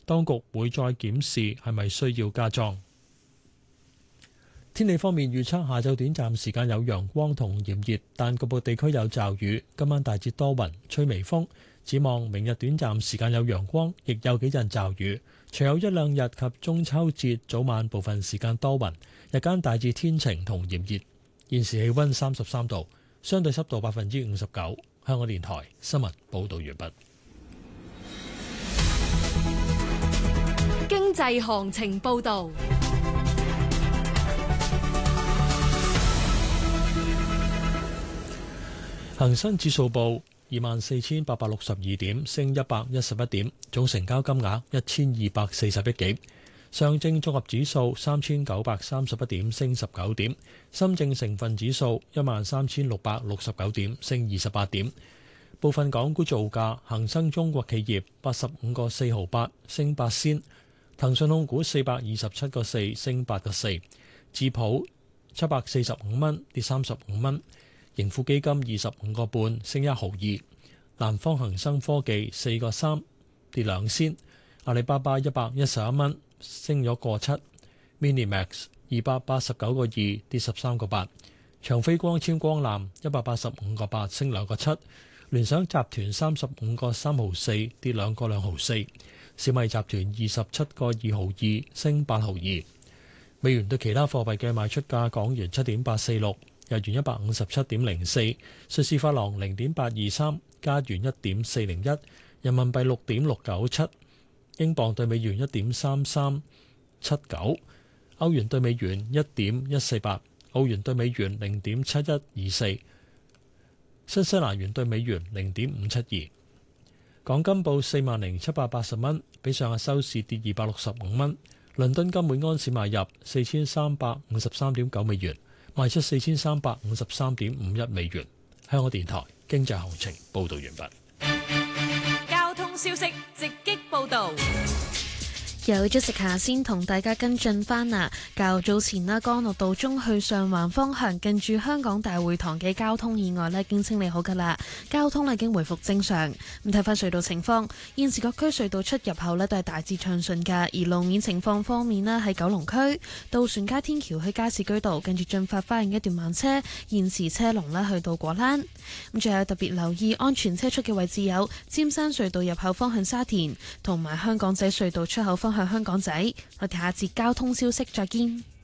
當局會再檢視係咪需要加裝。天氣方面預測，下晝短暫時間有陽光同炎熱，但局部地區有驟雨。今晚大致多雲，吹微風。展望明日短暫時間有陽光，亦有幾陣驟雨。隨後一兩日及中秋節早晚部分時間多雲，日間大致天晴同炎熱。現時氣溫33度，相對濕度59%。香港電台新聞報道完畢。 經濟行情報道。 恒生指數報24,862點，升111點，總成交金額1240億幾。上證綜合指數3931點，升19點。深證成分指數13,669點，升28點。部分港股造價：恒生中國企業85個4毫8，升8仙；騰訊控股427個4，升8個4；智普745蚊，跌35蚊。盈富基金25個半，升1毫2。南方恒生科技4個3，跌2仙。阿里巴巴111蚊，升咗個7。Minimax 289個2，跌13個8。長飛光纖光纜185個8，升2個7。聯想集團35個3毫4，跌2個2毫4。小米集團27個2毫2，升8毫2。美元對其他貨幣嘅賣出價：港元7.846。日元157.04，瑞士法郎0.823，加元1.401，人民幣6.697，英鎊對美元1.3379，歐元對美元1.148，澳元對美元0.7124，新西蘭元對美元0.572。港金報40,780蚊，比上日收市跌265蚊。倫敦金每安士買入4353.9美元。賣出4353.51美元。香港電台經濟行情報道完畢。 交通消息直擊報道。 有 Jessica 先同大家跟進翻啊，較早前啦，干諾道中去上環方向近住香港大會堂嘅交通意外咧，已經清理好噶啦，交通咧已經回復正常。咁睇翻隧道情況，現時各區隧道出入口咧都係大致暢順噶。而路面情況方面咧，喺九龍區渡船街天橋去加士居道近住駿發花園一段慢車，現時車龍咧去到果欄。咁最後特別留意安全車速嘅位置有尖山隧道入口方向沙田，同埋香港仔隧道出口方向香港仔。我哋下節交通消息再見。